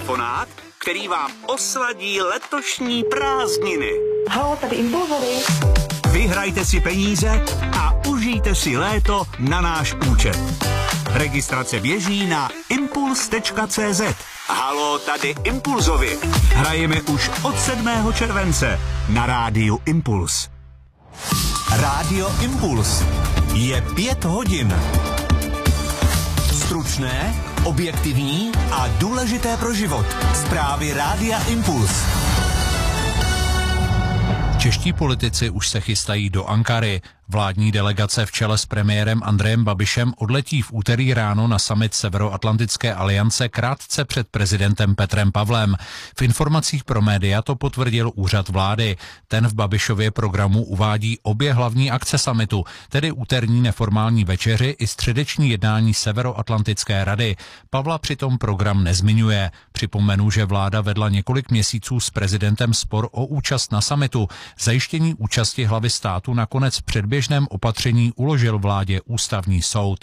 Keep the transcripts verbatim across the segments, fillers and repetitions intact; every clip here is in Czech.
telefonát, který vám osladí letošní prázdniny. Haló, tady Impulzovi. Vyhrajte si peníze a užijte si léto na náš účet. Registrace běží na impuls tečka cé zet. Haló, tady Impulzovi. Hrajeme už od sedmého července na rádiu Impuls. Rádio Impuls. Je pět hodin. Stručné, objektivní a důležité pro život. Zprávy Rádia Impuls. Čeští politici už se chystají do Ankary. Vládní delegace v čele s premiérem Andrejem Babišem odletí v úterý ráno na summit Severoatlantické aliance krátce před prezidentem Petrem Pavlem. V informacích pro média to potvrdil úřad vlády. Ten v Babišově programu uvádí obě hlavní akce summitu, tedy úterní neformální večeři i středeční jednání Severoatlantické rady. Pavla přitom program nezmiňuje. Připomenu, že vláda vedla několik měsíců s prezidentem spor o účast na summitu. Zajištění účasti hlavy státu nakonec předběžně běžném opatření uložil vládě ústavní soud.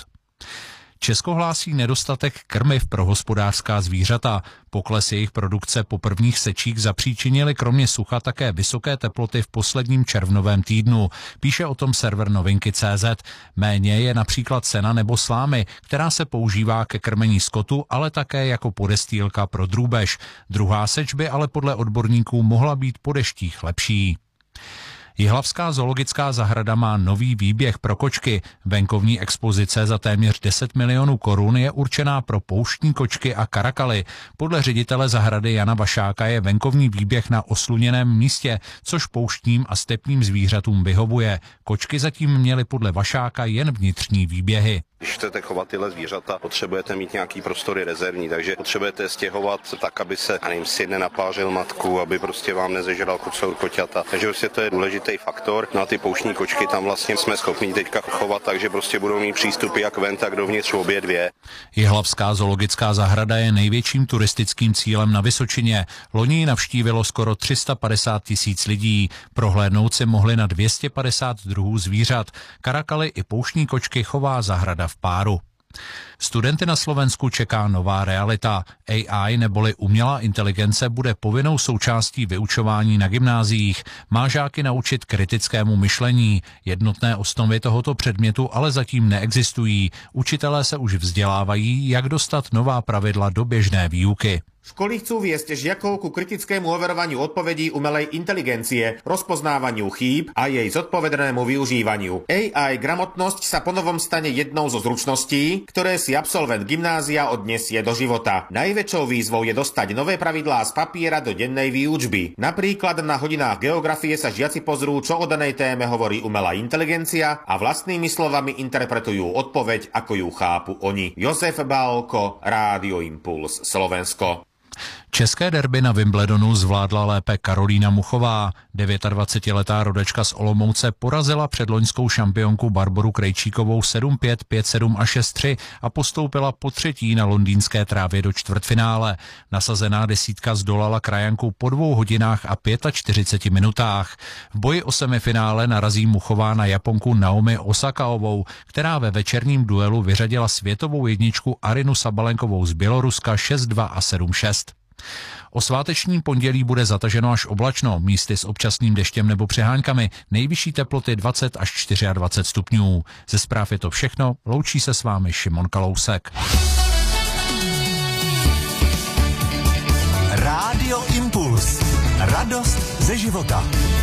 Česko hlásí nedostatek krmiv pro hospodářská zvířata. Pokles jejich produkce po prvních sečích zapříčinily kromě sucha také vysoké teploty v posledním červnovém týdnu. Píše o tom server novinky tečka cé zet. Méně je například sena nebo slámy, která se používá ke krmení skotu, ale také jako podestýlka pro drůbež. Druhá seč by ale podle odborníků mohla být po deštích lepší. Jihlavská zoologická zahrada má nový výběh pro kočky. Venkovní expozice za téměř deset milionů korun je určená pro pouštní kočky a karakaly. Podle ředitele zahrady Jana Vašáka je venkovní výběh na osluněném místě, což pouštním a stepním zvířatům vyhovuje. Kočky zatím měly podle Vašáka jen vnitřní výběhy. Když chcete chovat tyhle zvířata, potřebujete mít nějaký prostory rezervní, takže potřebujete stěhovat tak, aby se, a nevím, syn nenapářil matku, aby prostě vám nezežral kocour koťata. Takže prostě to je důležitý faktor. No a ty pouštní kočky tam vlastně jsme schopni teďka chovat, takže prostě budou mít přístupy jak ven, tak dovnitř obě dvě. Jihlavská zoologická zahrada je největším turistickým cílem na Vysočině. Loni ji navštívilo skoro tři sta padesát tisíc lidí. Prohlédnout si mohli na dvě stě padesát druhů zvířat. Karakaly i pouštní kočky chová zahrada v páru. Studenty na Slovensku čeká nová realita. A I neboli umělá inteligence bude povinnou součástí vyučování na gymnáziích. Má žáky naučit kritickému myšlení. Jednotné osnovy tohoto předmětu ale zatím neexistují. Učitelé se už vzdělávají, jak dostat nová pravidla do běžné výuky. Školy chcú viesť žiakov ku kritickému overovaniu odpovedí umelej inteligencie, rozpoznávaniu chýb a jej zodpovednému využívaniu. A I gramotnosť sa ponovom stane jednou zo zručností, ktoré si absolvent gymnázia odnesie do života. Najväčšou výzvou je dostať nové pravidlá z papiera do dennej výučby. Napríklad na hodinách geografie sa žiaci pozrú, čo o danej téme hovorí umelá inteligencia a vlastnými slovami interpretujú odpoveď, ako ju chápu oni. Jozef Bálko, Rádio Impuls, Slovensko. České derby na Wimbledonu zvládla lépe Karolína Muchová. dvacetidevítiletá rodačka z Olomouce porazila předloňskou šampionku Barboru Krejčíkovou sedm pět, pět sedm a šest tři a postoupila po třetí na londýnské trávě do čtvrtfinále. Nasazená desítka zdolala krajanku po dvou hodinách a čtyřiceti pěti minutách. V boji o semifinále narazí Muchová na Japonku Naomi Osakaovou, která ve večerním duelu vyřadila světovou jedničku Arinu Sabalenkovou z Běloruska šest dva a sedm šest. O svátečním pondělí bude zataženo až oblačno, místy s občasným deštěm nebo přeháňkami, nejvyšší teploty dvacet až dvacet čtyři stupňů. Ze zpráv je to všechno, loučí se s vámi Šimon Kalousek. Rádio Impuls. Radost ze života.